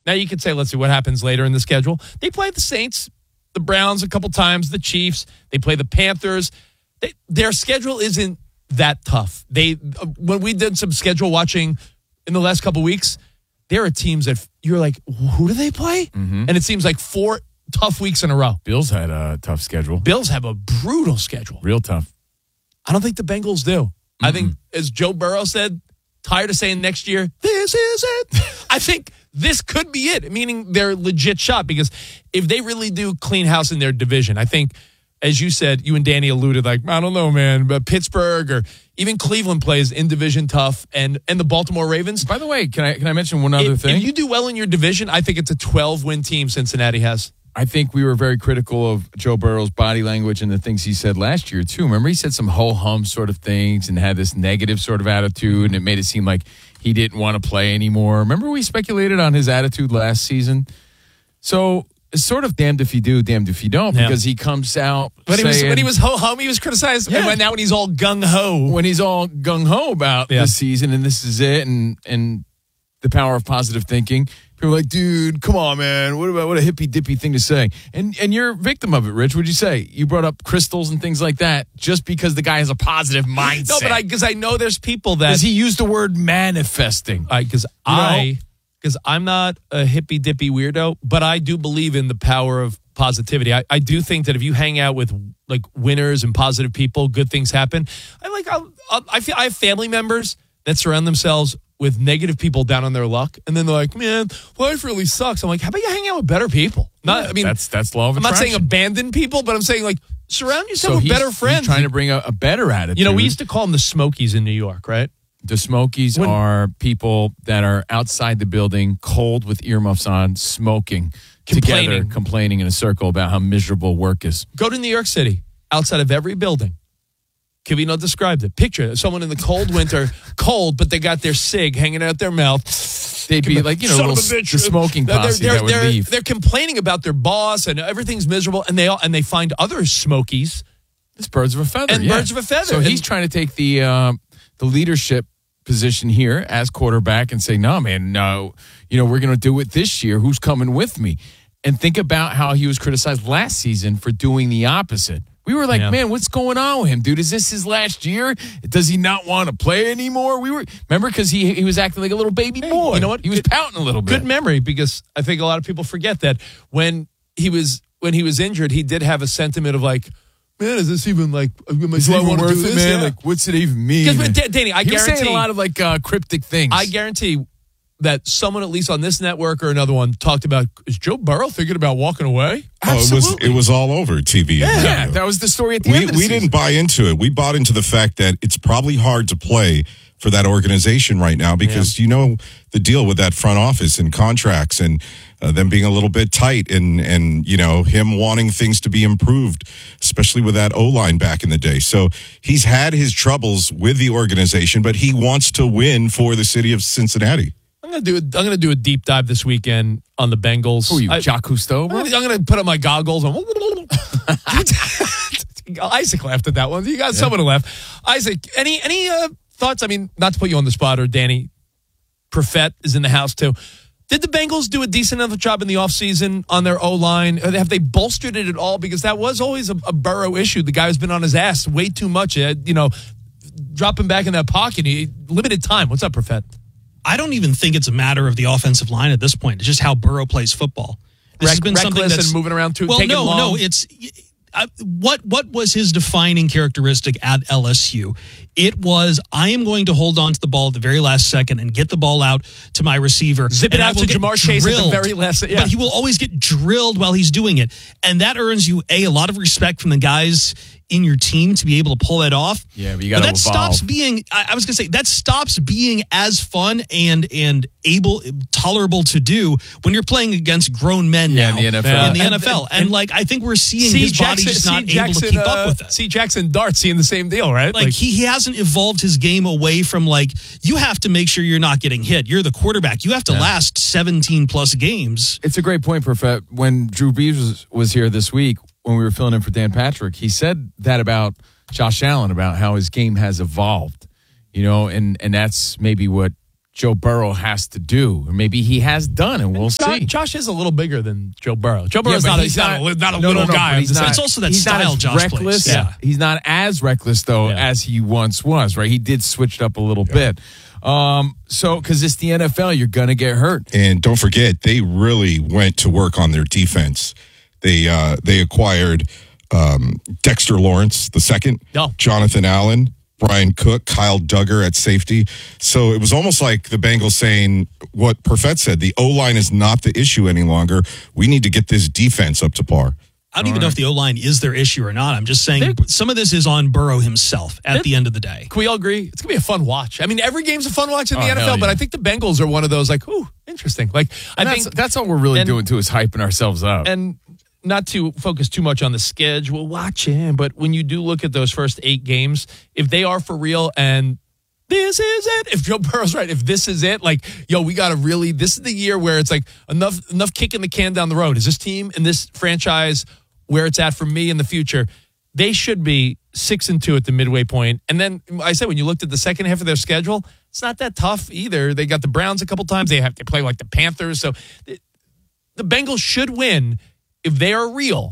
Now you could say, let's see what happens later in the schedule. They play the Saints, the Browns a couple times, the Chiefs. They play the Panthers. Their schedule isn't that tough. When we did some schedule watching in the last couple weeks, there are teams that you're like, who do they play? Mm-hmm. And it seems like 4 tough weeks in a row. Bills had a tough schedule. Bills have a brutal schedule. Real tough. I don't think the Bengals do. Mm-hmm. I think, as Joe Burrow said, tired of saying next year, this is it. I think this could be it, meaning they're legit shot, because if they really do clean house in their division, I think, as you said, you and Danny alluded, like, I don't know, man, but Pittsburgh or even Cleveland plays in division tough, and the Baltimore Ravens. By the way, can I mention one other thing? If you do well in your division, I think it's a 12-win team Cincinnati has. I think we were very critical of Joe Burrow's body language and the things he said last year, too. Remember, he said some ho-hum sort of things and had this negative sort of attitude, and it made it seem like he didn't want to play anymore. Remember, we speculated on his attitude last season? So it's sort of damned if you do, damned if you don't, because he comes out when he was ho-hum, he was criticized. Yeah. And now when he's all gung-ho. When he's all gung-ho about this season and this is it and the power of positive thinking, people are like, dude, come on, man. What a hippy-dippy thing to say. And you're a victim of it, Rich. What'd you say? You brought up crystals and things like that just because the guy has a positive mindset. No, but because I know there's people that... Because he used the word manifesting. Because I'm not a hippy-dippy weirdo, but I do believe in the power of positivity. I do think that if you hang out with like winners and positive people, good things happen. I have family members that surround themselves with negative people down on their luck, and then they're like, man, life really sucks. I'm like, how about you hang out with better people? That's law of attraction. I'm not saying abandon people, but I'm saying, like, surround yourself with better friends. He's trying to bring a better attitude. You know, we used to call them the Smokies in New York, right? The Smokies are people that are outside the building, cold with earmuffs on, smoking, together, complaining in a circle about how miserable work is. Go to New York City, outside of every building. Kivino described it. Picture someone in the cold winter, cold, but they got their cig hanging out their mouth. They'd be like, the smoking posse that would leave. They're complaining about their boss and everything's miserable, and they find other Smokies. It's birds of a feather. And birds of a feather. So he's trying to take the leadership position here as quarterback and say, no, man, no, we're going to do it this year. Who's coming with me? And think about how he was criticized last season for doing the opposite. We were like, man, what's going on with him, dude? Is this his last year? Does he not want to play anymore? Remember, because he was acting like a little baby boy. You know what? He was pouting a little bit. Good memory, because I think a lot of people forget that when he was injured, he did have a sentiment of like, man, is this even like, is it even worth it, man? Yeah. Like, what's it even mean? Danny, I guarantee. He was saying a lot of like cryptic things. I guarantee that someone, at least on this network or another one, talked about, is Joe Burrow thinking about walking away? It was all over TV. Yeah, that was the story at the end of the season. We didn't buy into it. We bought into the fact that it's probably hard to play for that organization right now because the deal with that front office and contracts and them being a little bit tight and him wanting things to be improved, especially with that O-line back in the day. So he's had his troubles with the organization, but he wants to win for the city of Cincinnati. I'm gonna do a deep dive this weekend on the Bengals. Who are you, Jacques Cousteau? I'm gonna put on my goggles. Isaac laughed at that one. You got someone to laugh. Isaac, any thoughts? I mean, not to put you on the spot, or Danny Profet is in the house too. Did the Bengals do a decent enough job in the offseason on their O-line? Have they bolstered it at all? Because that was always a Burrow issue. The guy who's been on his ass way too much. Dropping back in that pocket. Limited time. What's up, Profet? I don't even think it's a matter of the offensive line at this point. It's just how Burrow plays football. This has been something that's and moving around too. Well, no. It's what was his defining characteristic at LSU? It was, I am going to hold on to the ball at the very last second and get the ball out to my receiver. Zip it out to Jamar Chase at the very last second. Yeah. But he will always get drilled while he's doing it. And that earns you, a lot of respect from the guys in your team to be able to pull that off. Yeah, but you got to evolve. Stops being, I was going to say, that stops being as fun and tolerable to do when you're playing against grown men now in the NFL. In the NFL. And I think we're seeing his body just not able to keep up with it. See Jackson Dart seeing the same deal, right? Like he hasn't evolved his game away from you have to make sure you're not getting hit. You're the quarterback. You have to last 17 plus games. It's a great point, Perfect. When Drew Brees was here this week, when we were filling in for Dan Patrick, he said that about Josh Allen, about how his game has evolved, and that's maybe what Joe Burrow has to do, or maybe he has done, and we'll see. Josh is a little bigger than Joe Burrow. Joe Burrow's but not he's a not- little guy. It's also that he's not style as Josh reckless. plays. Yeah. He's not as reckless though as he once was. Right? He did switch it up a little bit. So because it's the NFL, you're gonna get hurt. And don't forget, they really went to work on their defense. They acquired Dexter Lawrence II, Jonathan Allen, Brian Cook, Kyle Duggar at safety. So it was almost like the Bengals saying what Perfett said, the O-line is not the issue any longer. We need to get this defense up to par. I don't even know if the O-line is their issue or not. I'm just saying some of this is on Burrow himself at the end of the day. Can we all agree? It's going to be a fun watch. I mean, every game's a fun watch in the NFL, but yeah. I think the Bengals are one of those like, ooh, interesting. Like, I think that's all we're really doing too, is hyping ourselves up. And not to focus too much on the schedule, watching, but when you do look at those first 8 games, if they are for real and this is it, if Joe Burrow's right, if this is it, like, yo, we got to really, this is the year where it's like enough kicking the can down the road. Is this team and this franchise where it's at for me in the future? They should be 6-2 at the midway point. And then I said, when you looked at the second half of their schedule, it's not that tough either. They got the Browns a couple times. They have to play like the Panthers. So the Bengals should win. If they are real,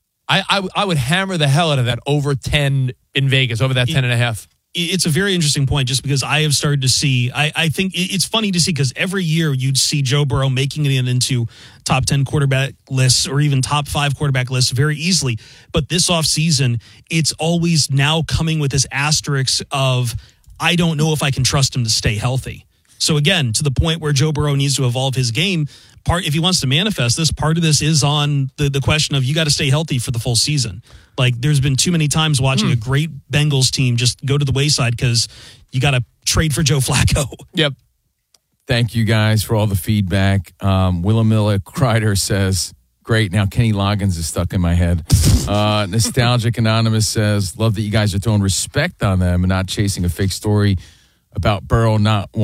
I would hammer the hell out of that over 10 in Vegas, over that 10.5. It's a very interesting point just because I have started to see, I think it's funny to see because every year you'd see Joe Burrow making it into top 10 quarterback lists or even top 5 quarterback lists very easily. But this offseason, it's always now coming with this asterisk of, I don't know if I can trust him to stay healthy. So again, to the point where Joe Burrow needs to evolve his game, if he wants to manifest this, part of this is on the question of you got to stay healthy for the full season. Like there's been too many times watching a great Bengals team just go to the wayside because you got to trade for Joe Flacco. Yep. Thank you guys for all the feedback. Willamilla Kreider says, great. Now Kenny Loggins is stuck in my head. Nostalgic Anonymous says, love that you guys are throwing respect on them and not chasing a fake story about Burrow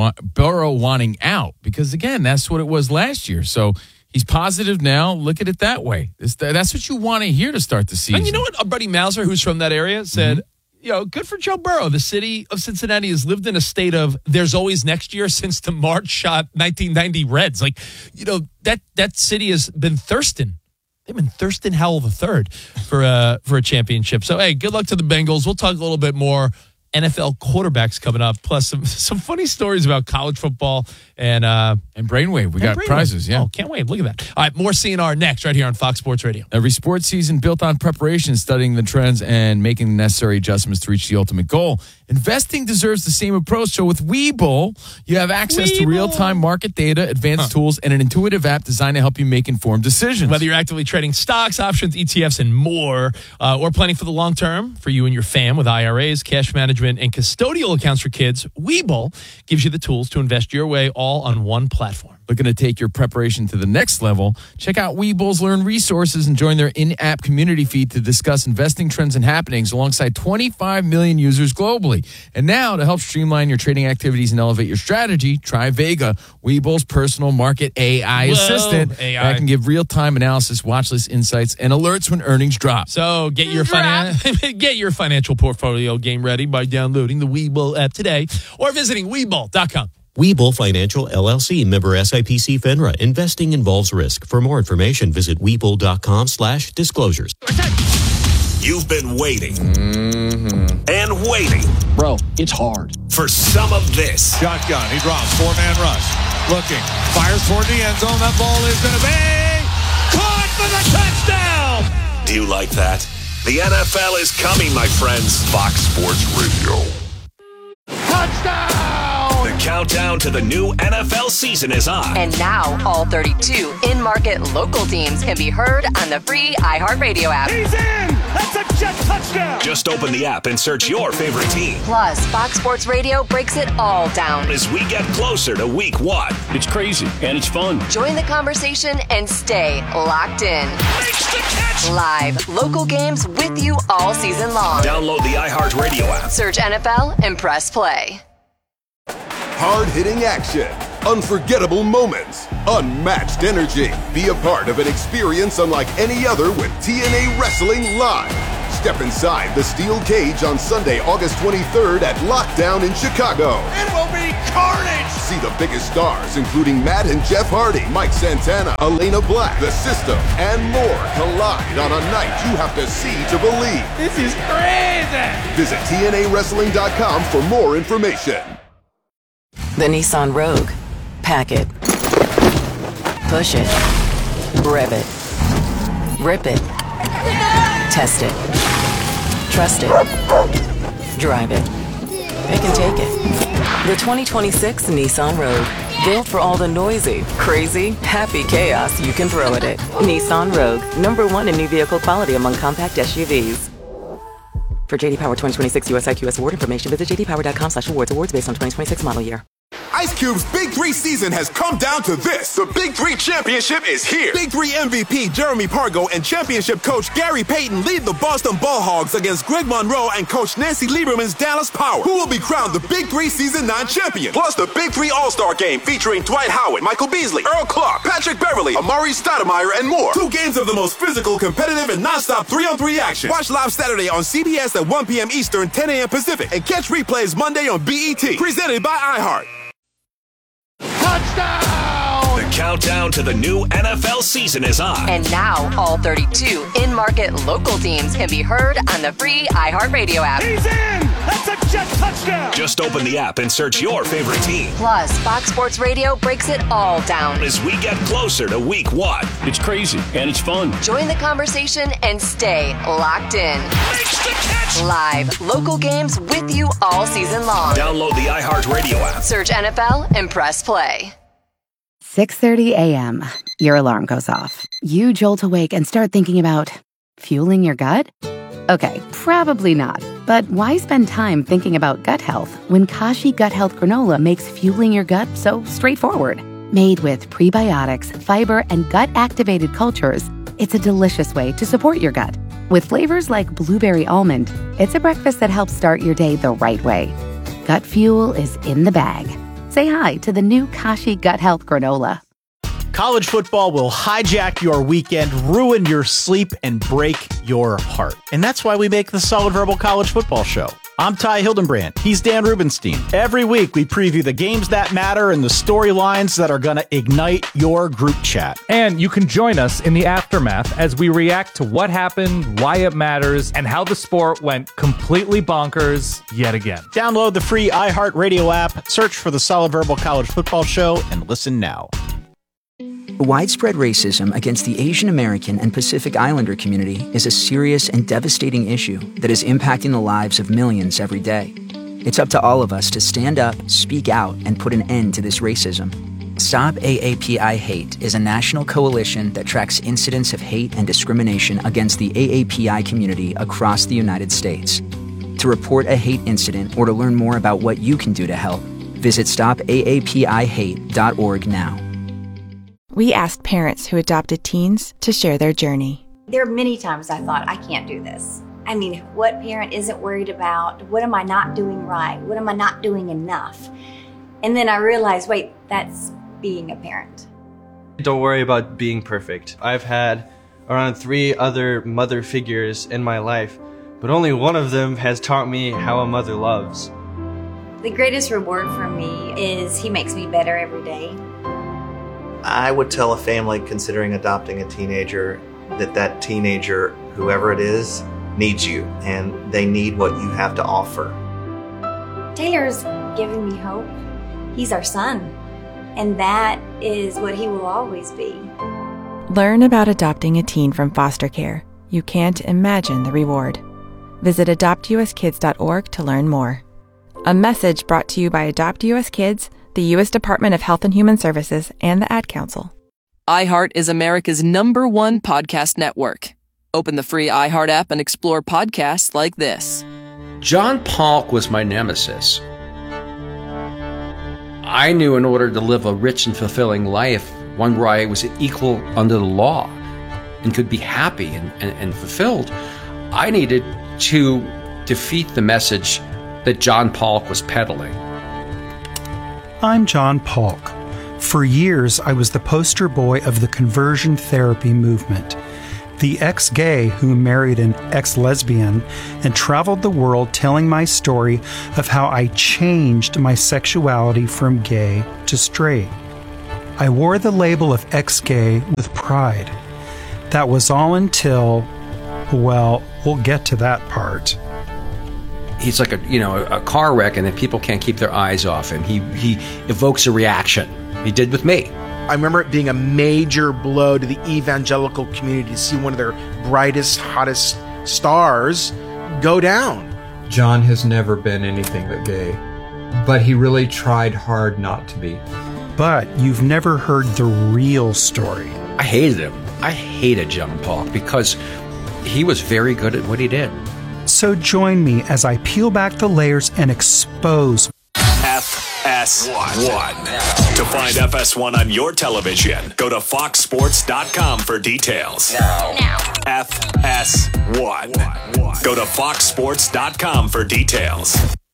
wanting out, because again, that's what it was last year. So he's positive now. Look at it that way. That's what you want to hear to start the season. And you know what? Our buddy Mauser, who's from that area, said, good for Joe Burrow. The city of Cincinnati has lived in a state of there's always next year since the March shot 1990 Reds. Like, that city has been thirsting. They've been thirsting Howell III for a championship. So, hey, good luck to the Bengals. We'll talk a little bit more NFL quarterbacks coming up, plus some funny stories about college football and Brainwave. We got prizes, yeah. Oh, can't wait. Look at that. All right, more CNR next right here on Fox Sports Radio. Every sports season built on preparation, studying the trends, and making the necessary adjustments to reach the ultimate goal. Investing deserves the same approach. So with Webull, you have access to real-time market data, advanced tools, and an intuitive app designed to help you make informed decisions. Whether you're actively trading stocks, options, ETFs, and more, or planning for the long term for you and your fam with IRAs, cash management, and custodial accounts for kids, Webull gives you the tools to invest your way all on one platform. Looking to take your preparation to the next level? Check out Webull's Learn resources and join their in-app community feed to discuss investing trends and happenings alongside 25 million users globally. And now, to help streamline your trading activities and elevate your strategy, try Vega, Webull's personal market AI assistant that can give real-time analysis, watch list insights, and alerts when earnings drop. So get your financial portfolio game ready by downloading the Webull app today or visiting Webull.com. Webull Financial LLC, member SIPC FINRA. Investing involves risk. For more information, visit Webull.com/disclosures. You've been waiting and waiting. Bro, it's hard. For some of this. Shotgun, he drops, 4-man rush. Looking, fires toward the end zone. That ball is going to be caught for the touchdown. Do you like that? The NFL is coming, my friends. Fox Sports Radio. Touchdown! The countdown to the new NFL season is on. And now all 32 in-market local teams can be heard on the free iHeartRadio app. He's in! That's a Jet touchdown! Just open the app and search your favorite team. Plus, Fox Sports Radio breaks it all down As we get closer to week 1. It's crazy, and it's fun. Join the conversation and stay locked in. Makes the catch! Live, local games with you all season long. Download the iHeartRadio app. Search NFL and press play. Hard-hitting action, unforgettable moments, unmatched energy. Be a part of an experience unlike any other with TNA Wrestling Live. Step inside the steel cage on Sunday, August 23rd at Lockdown in Chicago. It will be carnage! See the biggest stars, including Matt and Jeff Hardy, Mike Santana, Elena Black, The System, and more collide on a night you have to see to believe. This is crazy! Visit TNAWrestling.com for more information. The Nissan Rogue. Pack it. Push it. Rev it. Rip it. Test it. Trust it. Drive it. Pick and take it. The 2026 Nissan Rogue. Built for all the noisy, crazy, happy chaos you can throw at it. Nissan Rogue. #1 in new vehicle quality among compact SUVs. For JD Power 2026 US IQS award information, visit jdpower.com/awards. Awards based on 2026 model year. Ice Cube's Big 3 season has come down to this. The Big 3 Championship is here. Big 3 MVP Jeremy Pargo and championship coach Gary Payton lead the Boston Ball Hogs against Greg Monroe and coach Nancy Lieberman's Dallas Power, who will be crowned the Big 3 Season 9 champion. Plus the Big 3 All-Star Game featuring Dwight Howard, Michael Beasley, Earl Clark, Patrick Beverly, Amari Stoudemire, and more. 2 games of the most physical, competitive, and non-stop 3-on-3 action. Watch live Saturday on CBS at 1 p.m. Eastern, 10 a.m. Pacific, and catch replays Monday on BET. Presented by iHeart. Touchdown! The countdown to the new NFL season is on. And now, all 32 in-market local teams can be heard on the free iHeartRadio app. He's in! That's a jet touchdown! Just open the app and search your favorite team. Plus, Fox Sports Radio breaks it all down As we get closer to week 1. It's crazy, and it's fun. Join the conversation and stay locked in. Makes the catch! Live, local games with you all season long. Download the iHeartRadio app. Search NFL and press play. 6:30 a.m. Your alarm goes off. You jolt awake and start thinking about fueling your gut? Okay, probably not. But why spend time thinking about gut health when Kashi Gut Health Granola makes fueling your gut so straightforward? Made with prebiotics, fiber, and gut-activated cultures, it's a delicious way to support your gut. With flavors like blueberry almond, it's a breakfast that helps start your day the right way. Gut fuel is in the bag. Say hi to the new Kashi Gut Health Granola. College football will hijack your weekend, ruin your sleep, and break your heart. And that's why we make the Solid Verbal College Football Show. I'm Ty Hildenbrand. He's Dan Rubenstein. Every week, we preview the games that matter and the storylines that are going to ignite your group chat. And you can join us in the aftermath as we react to what happened, why it matters, and how the sport went completely bonkers yet again. Download the free iHeartRadio app, search for the Solid Verbal College Football Show, and listen now. Widespread racism against the Asian American and Pacific Islander community is a serious and devastating issue that is impacting the lives of millions every day. It's up to all of us to stand up, speak out, and put an end to this racism. Stop AAPI Hate is a national coalition that tracks incidents of hate and discrimination against the AAPI community across the United States. To report a hate incident or to learn more about what you can do to help, visit stopaapihate.org now. We asked parents who adopted teens to share their journey. There are many times I thought, I can't do this. I mean, what parent isn't worried about, what am I not doing right? What am I not doing enough? And then I realized, wait, that's being a parent. Don't worry about being perfect. I've had around 3 other mother figures in my life, but only one of them has taught me how a mother loves. The greatest reward for me is he makes me better every day. I would tell a family considering adopting a teenager that teenager, whoever it is, needs you, and they need what you have to offer. Taylor's giving me hope. He's our son, and that is what he will always be. Learn about adopting a teen from foster care. You can't imagine the reward. Visit adoptuskids.org to learn more. A message brought to you by Adopt US Kids, the U.S. Department of Health and Human Services, and the Ad Council. iHeart is America's #1 podcast network. Open the free iHeart app and explore podcasts like this. John Polk was my nemesis. I knew in order to live a rich and fulfilling life, one where I was equal under the law and could be happy and fulfilled, I needed to defeat the message that John Polk was peddling. I'm John Polk. For years, I was the poster boy of the conversion therapy movement. the ex-gay who married an ex-lesbian and traveled the world telling my story of how I changed my sexuality from gay to straight. I wore the label of ex-gay with pride. That was all until, well, we'll get to that part. He's like a car wreck, and then people can't keep their eyes off him. He evokes a reaction. He did with me. I remember it being a major blow to the evangelical community to see one of their brightest, hottest stars go down. John has never been anything but gay, but he really tried hard not to be. But you've never heard the real story. I hated him. I hated John Paul because he was very good at what he did. So join me as I peel back the layers and expose FS1. To find FS1 on your television, go to foxsports.com for details. Now. FS1. Go to foxsports.com for details.